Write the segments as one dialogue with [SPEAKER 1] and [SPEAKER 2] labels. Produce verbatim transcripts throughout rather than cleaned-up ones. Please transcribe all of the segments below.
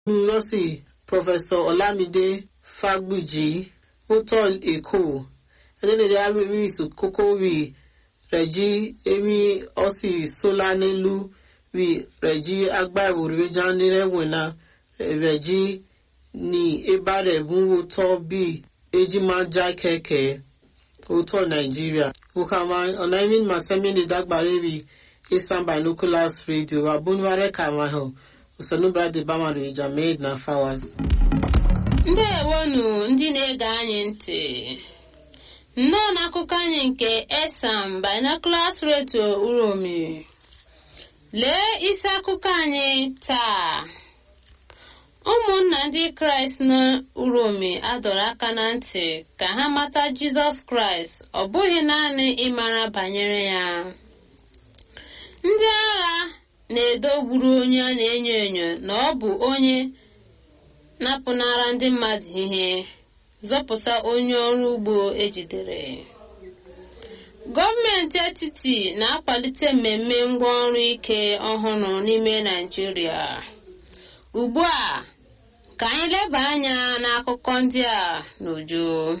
[SPEAKER 1] University Professor Olamide Fagbuji Utol Eko Edenede Alwi Sukoko wi Reji Emi Osi Solanelu wi Reji Agba Urejan Nirewena Reji ni Ebare Bun Utol bi Ejima Jakeke Utol Nigeria Ukama Onaimin Masemi ni Dagbare wi Eastern Binoculars Radio Abunware Kamaho Usanubra de Bamaru Jamed na Fawas.
[SPEAKER 2] Ndewonu ndị na-ege anyị ntị. Nnọọ n'akụkọ anyị nke Eastern Binoculars Radio Uromi. Lee isi akụkọ anyị taa. Ụmụnna ndị Kraịst na Uromi adọrọ aka na ntị ka ha mata Jizọs Kraịst, ọ bụghị naanị ịmara banyere ya. Ndị agha na-edogburu onye a na-enyo enyo na ọ bụ onye napụnara ndị mmadụ ihe, zọpụta onye ọrụ ugbo ejidere. Gọọmenti etiti na-akwalite mmemme ngwaọrụ ike ọhụrụ n'ime Naịjirịa. Ugbu a, ka anyị leba anya n'akụkọ ndị a n'uju.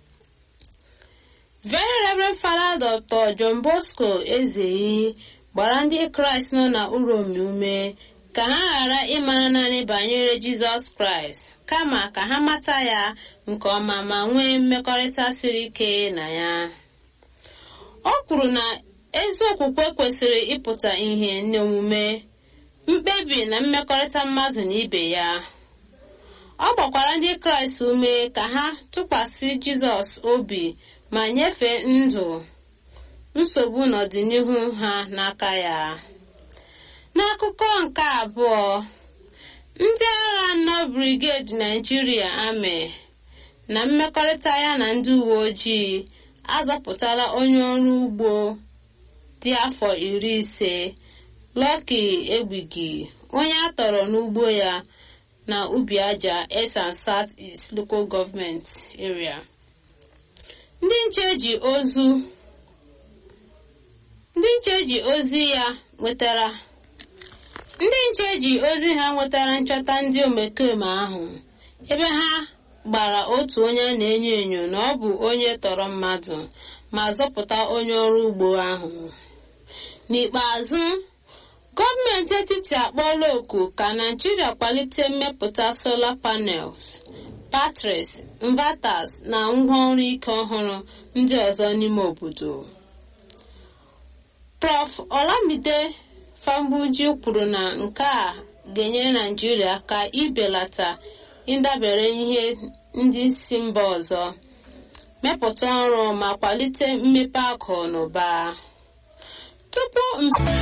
[SPEAKER 2] Very Reverend Father Doctor John Bosco Ezeyi gbara ndị Kraịst nọ na Uromi ume ka ha ghara ịmara naanị banyere Jizọs Kraịst, kama ka ha mata ya nke ọma ma nwee mmekọrịta siri ike na ya. Ọ kwuru na ezi okwukwe kwesịrị ịpụta ihe n'omume, mkpebi na mmekọrịta mmadụ na ibe ya. Ọ gbakwara ndị Kraịst ume ka ha tụkwasị Jizọs obi ma nyefee ndụ nsogbu n'ọdịnihu ha n'aka ya. N'akụkọ nke abụọ, ndị agha nọ Brigade Nigeria Army na mmekọrịta ya na ndị uwe ojii azọpụtala onye ọrụ ugbo dị afọ iri ise, Lucky Egbigi, onye a tọrọ n'ugbo ya na ubi aja Esan South East Local Government Area. Ndị nche ji ozu Ndị nche ji ozi ya nwetara Ndị nche ji ozi ha nwetara nchọta ndị omekome ahụ, ebe ha gbara otu onye na-enyo enyo na ọ bụ onye tọrọ mmadụ ma zọpụta onye ọrụ ugbo ahụ. N'ikpeazụ, gọọmenti etiti akpọọla oku ka Nigeria kwalite mmepụta solar panels, batteries, inverters na ngwaọrụ ike ọhụrụ ndị ọzọ n'ime obodo. Professor Olamide Fagbuji kwuru na nke a ga-enyere Nigeria aka ibelata ịdabere ihe ndị si mba ọzọ, mepụta ọrụ ma kwalite mmepe akụ na ụba. Tupu